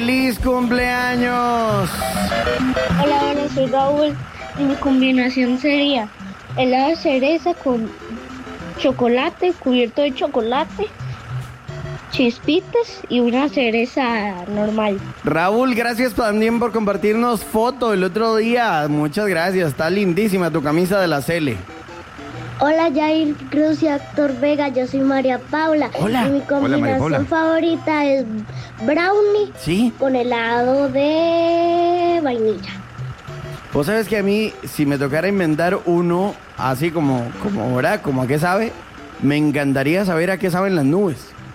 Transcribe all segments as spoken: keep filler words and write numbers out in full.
¡Feliz cumpleaños! Hola, hola, soy Raúl y mi combinación sería helado de cereza con chocolate, cubierto de chocolate, chispitas y una cereza normal. Raúl, gracias también por compartirnos foto el otro día. Muchas gracias, está lindísima tu camisa de la Cele. Hola, Jair Cruz y Héctor Vega, yo soy María Paula. Hola. Y mi Hola, María combinación Paula. favorita es brownie ¿Sí? con helado de vainilla. Vos sabes que a mí, si me tocara inventar uno, así como, como, ¿verdad? Como a qué sabe, me encantaría saber a qué saben las nubes.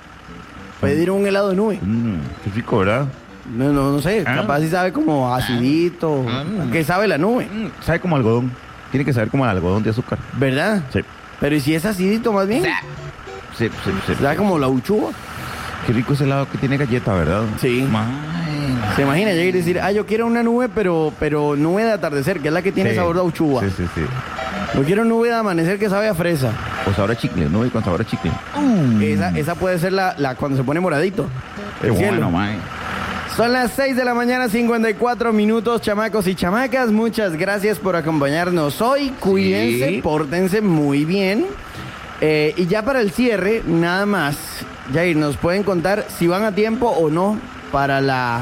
Pedir un helado de nube. Mm, qué rico, ¿verdad? No, no, no sé, Ah. capaz si sabe como acidito. Ah. ¿A qué sabe la nube? Mm, sabe como algodón. Tiene que saber como al algodón de azúcar. ¿Verdad? Sí. Pero ¿y si es acidito más bien? Sí, sí, sí. ¿Sabe como la uchuva? Qué rico ese helado que tiene galleta, ¿verdad? Sí. May. Se imagina llegar y decir, ah, yo quiero una nube, pero, pero nube de atardecer, que es la que tiene Sí. sabor de uchuva. Sí, sí, sí. Yo quiero nube de amanecer que sabe a fresa. O sabor a chicle, ¿no? Y con sabor a chicle. Esa, esa puede ser la, la cuando se pone moradito. Qué El cielo. bueno, may. Son las seis de la mañana, cincuenta y cuatro minutos, chamacos y chamacas. Muchas gracias por acompañarnos hoy. Cuídense, Sí. pórtense muy bien. Eh, y ya para el cierre, nada más, Jair, nos pueden contar si van a tiempo o no para la...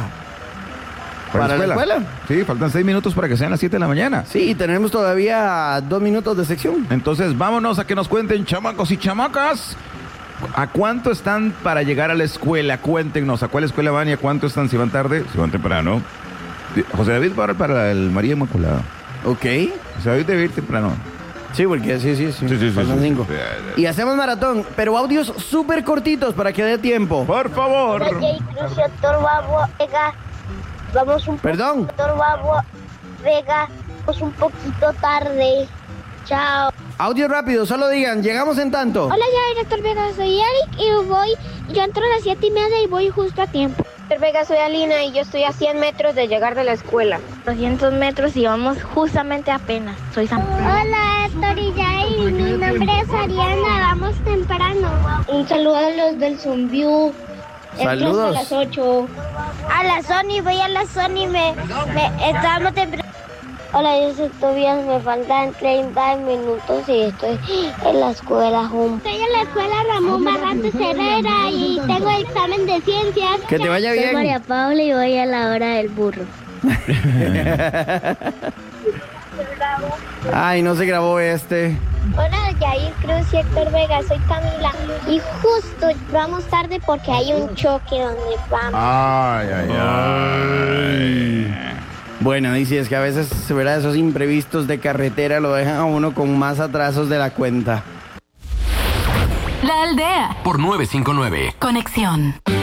¿Para la escuela? Sí, faltan seis minutos para que sean las siete de la mañana. Sí, y tenemos todavía dos minutos de sección. Entonces, vámonos a que nos cuenten, chamacos y chamacas. ¿A cuánto están para llegar a la escuela? Cuéntenos, ¿a cuál escuela van y a cuánto están? Si van tarde, si van temprano. José David va para el María Inmaculada. Ok. José David debe ir temprano. Sí, porque sí, sí, sí. Faltan cinco. Y hacemos maratón, pero audios súper cortitos para que dé tiempo. Por favor. Hola, Jair Cruz y Héctor Babo Vega. Vamos un Perdón. Héctor Babo Vega. Vamos un poquito tarde. Chao. Audio rápido, solo digan, llegamos en tanto. Hola, Jair Héctor Vega, soy Eric y voy, yo entro a las siete y media y voy justo a tiempo. Héctor Vega, soy Alina y yo estoy a cien metros de llegar de la escuela. doscientos metros y vamos justamente apenas. Soy Sam. Hola, Héctor y Jair, mi nombre es Ariana, vamos temprano. Un saludo a los del Zumbiú. Saludos. A las ocho. A la Sony, voy a la Sony, me, me estamos temprano. Hola, yo soy Tobias, me faltan treinta minutos y estoy en la escuela Home. Estoy en la escuela Ramón Barrantes Herrera y tengo examen de ciencias. Que te vaya Soy bien. María Paula y voy a la hora del burro. Ay, no se grabó este. Hola, Jair Cruz y Héctor Vega, soy Camila. Y justo vamos tarde porque hay un choque donde vamos. Ay, ay, ay. Bueno, dice, es que a veces, ¿verdad? Esos imprevistos de carretera lo dejan a uno con más atrasos de la cuenta. La Aldea. Por nueve cinco nueve. Conexión.